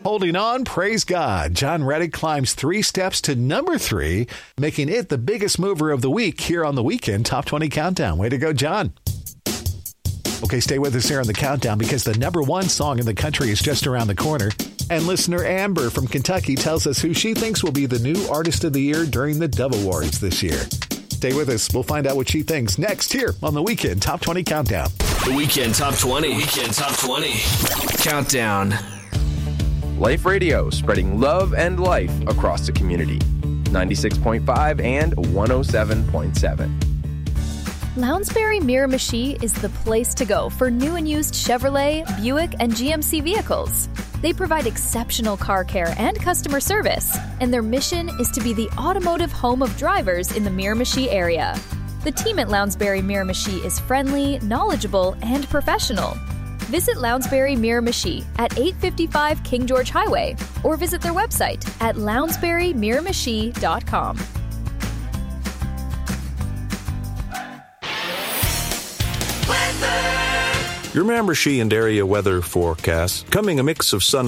Holding on, praise God. John Reddick climbs 3 steps to number 3, making it the biggest mover of the week here on the Weekend Top 20 Countdown. Way to go, John. Okay, stay with us here on the countdown because the number 1 song in the country is just around the corner. And listener Amber from Kentucky tells us who she thinks will be the new Artist of the Year during the Dove Awards this year. Stay with us. We'll find out what she thinks next here on the Weekend Top 20 Countdown. The Weekend Top 20. Weekend Top 20. Countdown. Life Radio, spreading love and life across the community. 96.5 and 107.7. Lounsbury Miramichi is the place to go for new and used Chevrolet, Buick, and GMC vehicles. They provide exceptional car care and customer service, and their mission is to be the automotive home of drivers in the Miramichi area. The team at Lounsbury Miramichi is friendly, knowledgeable, and professional. Visit Lounsbury Miramichi at 855 King George Highway or visit their website at lounsburymiramichi.com. Your Miramichi and area weather forecast, coming a mix of sun